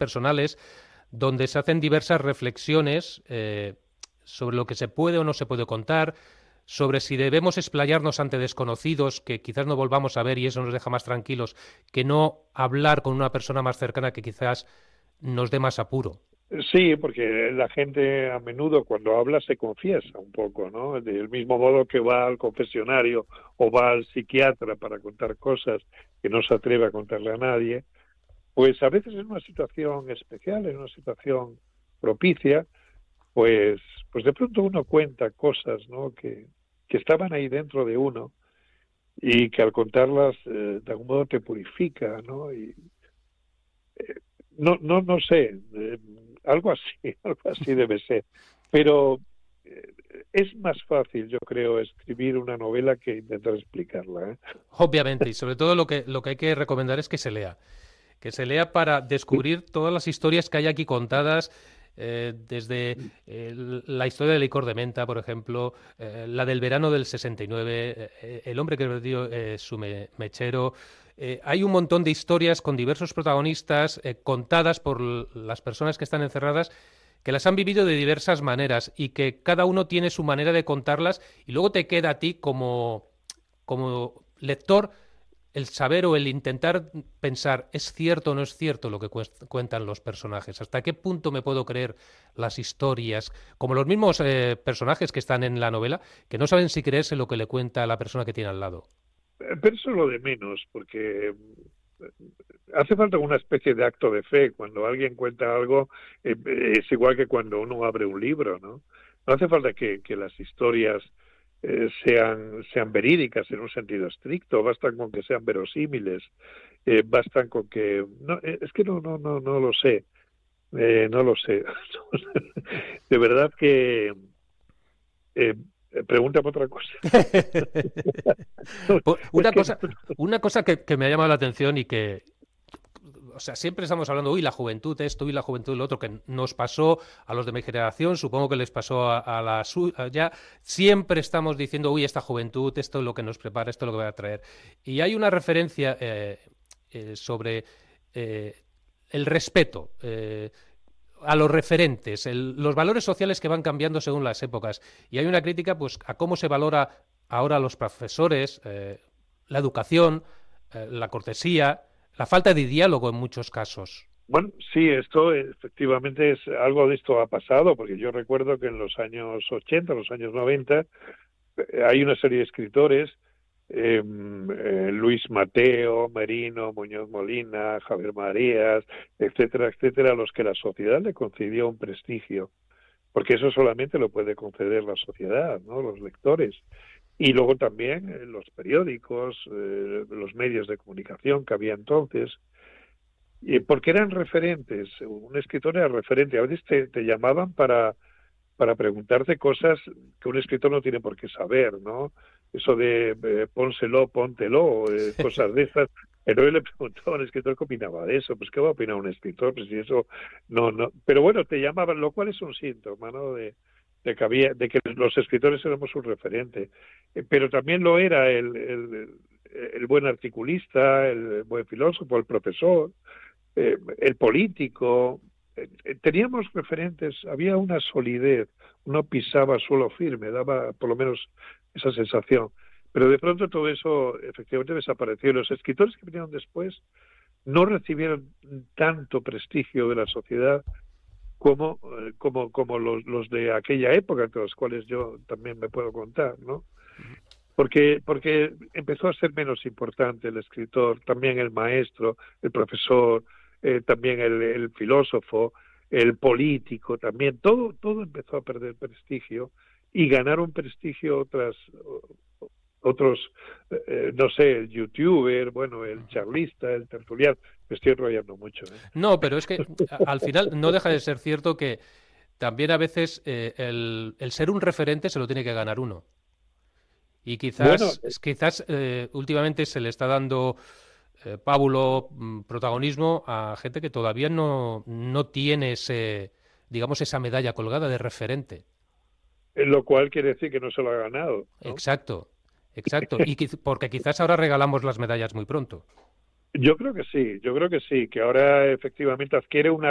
personales, donde se hacen diversas reflexiones sobre lo que se puede o no se puede contar, sobre si debemos explayarnos ante desconocidos que quizás no volvamos a ver y eso nos deja más tranquilos, que no hablar con una persona más cercana que quizás nos dé más apuro. Sí, porque la gente a menudo cuando habla se confiesa un poco, ¿no? Del mismo modo que va al confesionario o va al psiquiatra para contar cosas que no se atreve a contarle a nadie, pues a veces en una situación especial, en una situación propicia, pues de pronto uno cuenta cosas, ¿no? Que estaban ahí dentro de uno y que al contarlas de algún modo te purifica, ¿no? Y no sé, algo así, algo así debe ser. Pero eh, es más fácil, yo creo, escribir una novela que intentar explicarla, ¿eh? Obviamente, y sobre todo lo que hay que recomendar es que se lea para descubrir todas las historias que hay aquí contadas, desde la historia del licor de menta, por ejemplo, la del verano del 69, el hombre que perdió su mechero. Hay un montón de historias con diversos protagonistas contadas por las personas que están encerradas, que las han vivido de diversas maneras y que cada uno tiene su manera de contarlas y luego te queda a ti como lector el saber o el intentar pensar, ¿es cierto o no es cierto lo que cuentan los personajes? ¿Hasta qué punto me puedo creer las historias? Como los mismos personajes que están en la novela, que no saben si creerse lo que le cuenta la persona que tiene al lado. Pero eso es lo de menos, porque hace falta una especie de acto de fe. Cuando alguien cuenta algo, es igual que cuando uno abre un libro, ¿no? No hace falta que las historias sean verídicas en un sentido estricto, bastan con que sean verosímiles, bastan con que... No, es que no lo sé, no lo sé. De verdad que... Eh, pregúntame otra cosa. Pues Es que una cosa que me ha llamado la atención y que, o sea, siempre estamos hablando, uy, la juventud esto, uy, la juventud lo otro, que nos pasó a los de mi generación, supongo que les pasó a la suya, siempre estamos diciendo, uy, esta juventud, esto es lo que nos prepara, esto es lo que va a traer. Y hay una referencia sobre eh, el respeto. A los referentes, los valores sociales que van cambiando según las épocas. Y hay una crítica pues, a cómo se valora ahora a los profesores, la educación, la cortesía, la falta de diálogo en muchos casos. bueno, sí, esto efectivamente es algo de esto ha pasado, porque yo recuerdo que en los años 80, los años 90, hay una serie de escritores, Luis Mateo, Merino, Muñoz Molina, Javier Marías, etcétera, etcétera, a los que la sociedad le concedió un prestigio, porque eso solamente lo puede conceder la sociedad, ¿no? Los lectores. Y luego también los periódicos, los medios de comunicación que había entonces, porque eran referentes. Un escritor era referente. A veces te llamaban para preguntarte cosas que un escritor no tiene por qué saber, ¿no? Eso de pónselo, póntelo, cosas de esas. Pero él le preguntaba al escritor qué opinaba de eso. Pues qué va a opinar un escritor, pues si eso no. Pero bueno, te llamaban, lo cual es un síntoma, ¿no? De que los escritores éramos un referente. Pero también lo era el buen articulista, el buen filósofo, el profesor, el político. Teníamos referentes, había una solidez, uno pisaba suelo firme, daba por lo menos esa sensación. Pero de pronto todo eso efectivamente desapareció. Los escritores que vinieron después no recibieron tanto prestigio de la sociedad como los de aquella época, entre los cuales yo también me puedo contar, ¿no? Porque empezó a ser menos importante el escritor, también el maestro, el profesor, también el filósofo, el político, también todo empezó a perder prestigio y ganaron prestigio otros, no sé, el youtuber, bueno, el charlista, el tertuliano. Me estoy enrollando mucho, ¿eh? No, pero es que al final no deja de ser cierto que también a veces el ser un referente se lo tiene que ganar uno. Y Bueno, quizás últimamente se le está dando pábulo, protagonismo a gente que todavía no tiene digamos, esa medalla colgada de referente. lo cual quiere decir que no se lo ha ganado, ¿no? Exacto, exacto. Y porque quizás ahora regalamos las medallas muy pronto. Yo creo que sí, que ahora efectivamente adquiere una